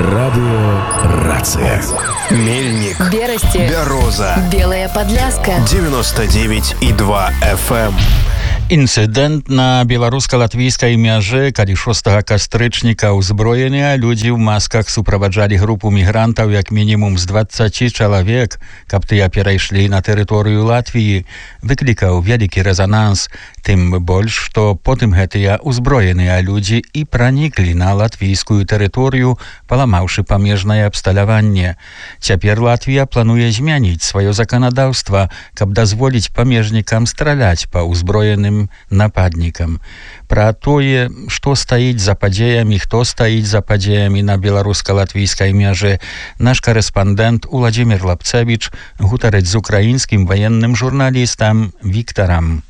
Радио «Рация». Мельник, Берасти, Бяроза, Белая Подляска, 99,2 FM. Інцыдэнт на беларуска-латвійскай мяжы, калі 6 кастрычніка ўзброеныя людзі ў масках суправаджалі групу мігрантаў як мінімум з 20 чалавек, каб тыя перайшлі на тэрыторыю Латвіі, выклікаў вялікі рэзананс, тым больш, што потым гэтыя ўзброеныя людзі і праніклі на латвійскую тэрыторыю, паламаўшы памежнае абсталяванне. Цяпер Латвія плануе змяніць сваё заканадаўства, каб дазволіць памежнікам страляць па ўзброеным нападнікам. Пра тое, што стаіць за падзеямі, хто стаіць за падзеямі на беларуска-латвійскай мяжы, наш карэспандэнт Уладзімір Лапцевіч гутарыць з украінскім ваенным журналістам Віктарам.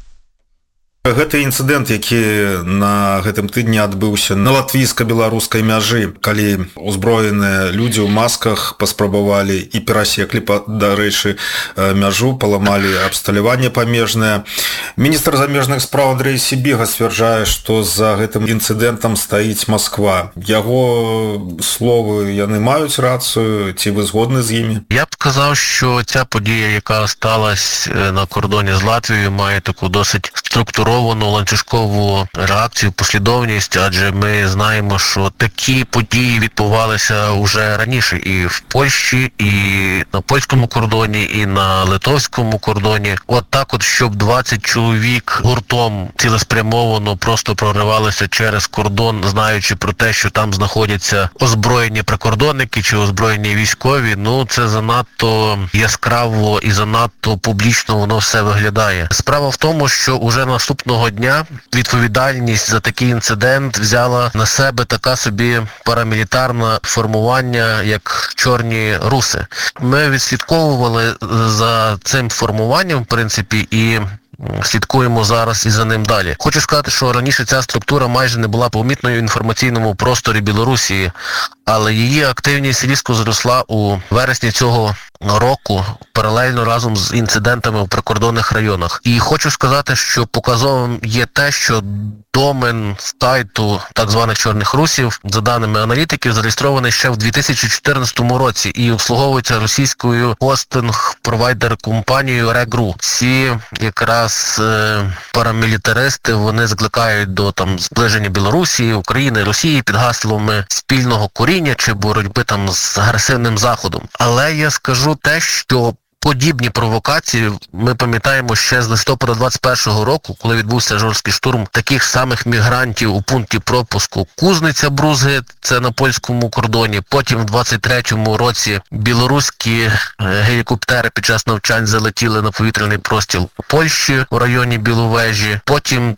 Гэты інцыдэнт, які на гэтым тыдні адбыўся на латвійска-беларускай мяжы, калі ўзброеныя людзі ў масках паспрабавалі і перасеклі, дарэчы, мяжу, паламалі абсталяванне памежнае. Міністр замежных спраў Андрей Сибега сцвярджае, што за гэтым інцыдэнтам стаіць Москва. Яго словы, яны маюць рацыю, ці вы згодны з імі? Я б сказав, що ця подія, яка сталася на кордоні з Латвією, має таку досить структуровану ланцюжкову реакцію, послідовність, адже ми знаємо, що такі події відбувалися вже раніше і в Польщі, і на польському кордоні, і на литовському кордоні. От так от, щоб 20 чоловік гуртом цілеспрямовано просто проривалися через кордон, знаючи про те, що там знаходяться озброєні прикордонники чи озброєні військові, ну це занадто яскраво і занадто публічно воно все виглядає. Справа в тому, що уже наступного дня відповідальність за такий інцидент взяла на себе така собі парамілітарне формування, як Чорні Руси. Ми відслідковували за цим формуванням, в принципі, і слідкуємо зараз і за ним далі. Хочу сказати, що раніше ця структура майже не була помітною в інформаційному просторі Білорусі, але її активність різко зросла у вересні цього року, паралельно разом з інцидентами в прикордонних районах. І хочу сказати, що показовим є те, що домен сайту так званих Чорних Русів, за даними аналітиків, зареєстрований ще в 2014 році і обслуговується російською хостинг-провайдер-компанією Регру. Ці якраз парамілітаристи, вони закликають до зближення Білорусі, України, Росії під гаслами спільного коріння чи боротьби з агресивним Заходом. Але я скажу те, що подібні провокації ми пам'ятаємо ще з листопада 21-го року, коли відбувся жорсткий штурм таких самих мігрантів у пункті пропуску Кузниця-Брузги, це на польському кордоні. Потім в 23-му році білоруські гелікоптери під час навчань залетіли на повітряний простір у Польщі у районі Біловежі. Потім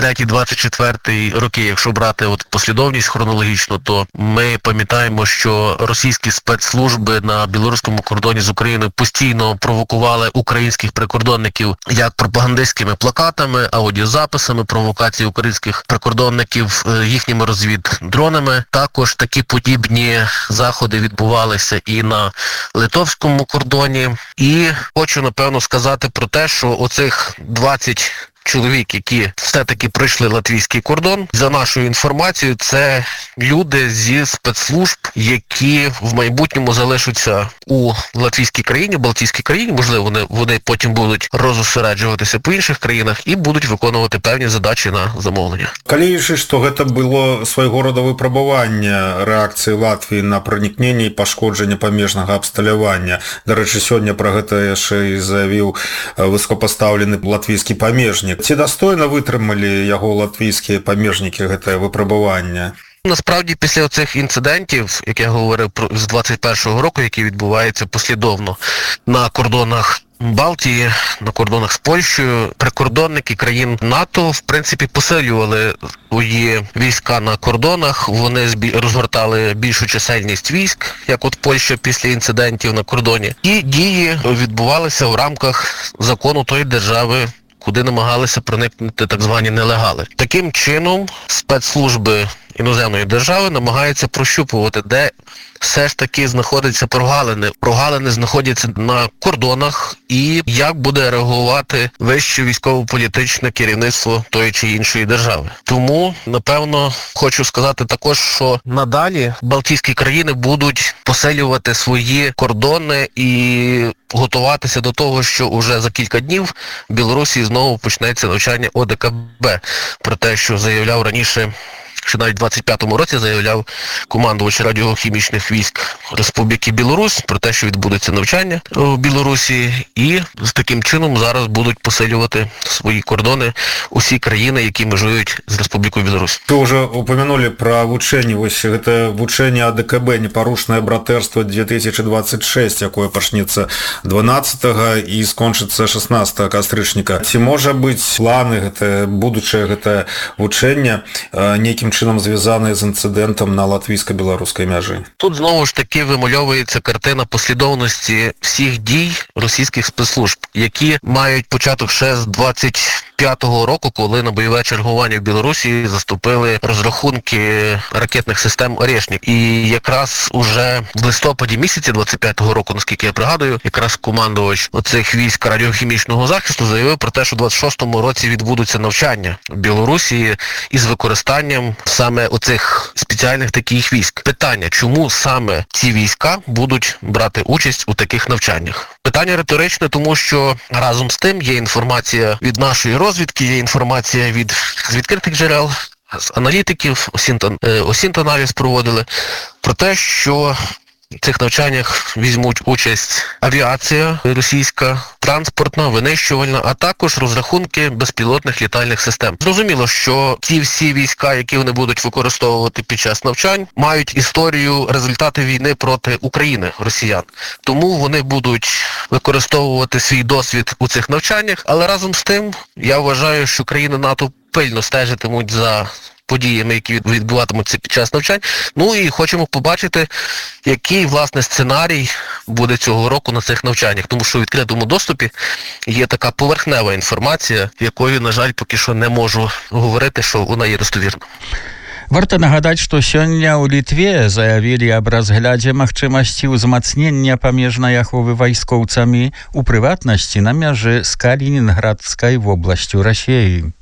23-24 роки, якщо брати послідовність хронологічно, то ми пам'ятаємо, що російські спецслужби на білоруському кордоні з Україною постійно провокували українських прикордонників як пропагандистськими плакатами, аудіозаписами провокацій українських прикордонників їхніми розвіддронами. Також такі подібні заходи відбувалися і на литовському кордоні. І хочу, напевно, сказати про те, що оцих 20 чоловік, які все-таки пройшли латвійський кордон, за нашою інформацією, це люди зі спецслужб, які в майбутньому залишаться у латвійській країні, Балтійській країні, можливо, вони потім будуть розосереджуватися по інших країнах і будуть виконувати певні задачі на замовлення. Калі лічыць, што гэта было свайго рода выпрабаванне рэакцыі Латвіі на пранікненне і пашкоджанне памежнага абсталявання. Дарэчы, сёння пра гэта яшчэ і заявіў высокапастаўлены латвійскі памежнік. Ці дастойна вытрымалі яго латвійскія памежнікі гэтае выпрабаванне? Насправді, після цих інцидентів, як я говорив з 21-го року, які відбуваються послідовно на кордонах Балтії, на кордонах з Польщею, прикордонники країн НАТО, в принципі, посилювали свої війська на кордонах, вони розгортали більшу чисельність військ, як Польща після інцидентів на кордоні. І дії відбувалися в рамках закону тої держави, куди намагалися проникнути так звані нелегали. Таким чином, спецслужби іноземної держави намагаються прощупувати, де все ж таки знаходяться прогалини. Прогалини знаходяться на кордонах і як буде реагувати вище військово-політичне керівництво тої чи іншої держави. Тому, напевно, хочу сказати також, що надалі Балтійські країни будуть посилювати свої кордони і готуватися до того, що уже за кілька днів в Білорусі знову почнеться навчання ОДКБ. Про те, що заявляв раніше, що навіть в 25-му році заявляв командувач радіохімічних військ Республіки Білорусь про те, що відбудеться навчання в Білорусі, і з таким чином зараз будуть посилювати свої кордони усі країни, які межують з Республікою Білорусь. Вы уже упомянули про вучэнне. Вось гэта вучэнне АДКБ «Непарушнае братерство 2026, якое пачнецца 12-го і скончыцца 16 кастрычніка. Ці можа быць планы, гэта будучае гэта вучэнне нейкім чынам звязаныя з інцидентом на латвійсько-білоруській мяжі? Тут знову ж таки вимальовується картина послідовності всіх дій російських спецслужб, які мають початок ще з 25-го року, коли на бойове чергування в Білорусі заступили розрахунки ракетних систем «Орешник». І якраз уже в листопаді місяці 25-го року, наскільки я пригадую, якраз командувач оцих військ радіохімічного захисту заявив про те, що в 26-му році відбудуться навчання в Білорусі із використанням саме оцих спеціальних таких військ. Питання, чому саме ці війська будуть брати участь у таких навчаннях? Питання риторичне, тому що разом з тим є інформація від нашої розвідки, є інформація з відкритих джерел, з аналітиків, осінт-аналіз проводили, про те, що в цих навчаннях візьмуть участь авіація російська, транспортна, винищувальна, а також розрахунки безпілотних літальних систем. Зрозуміло, що ті всі війська, які вони будуть використовувати під час навчань, мають історію результати війни проти України, росіян. Тому вони будуть використовувати свій досвід у цих навчаннях, але разом з тим, я вважаю, що країни НАТО пильно стежитимуть за подіями, які відбуватимуться під час навчань. Ну і хочемо побачити, який, власне, сценарій буде цього року на цих навчаннях. Тому що у відкритому доступі є така поверхнева інформація, якою, на жаль, поки що не можу говорити, що вона є достовірна. Варта нагадаць, што сёння ў Літве заявілі аб разглядзе магчымасці ўзмацнення памежнай аховы вайскоўцамі, у прыватнасці на мяжы з Калінінградскай вобласцю Расіі.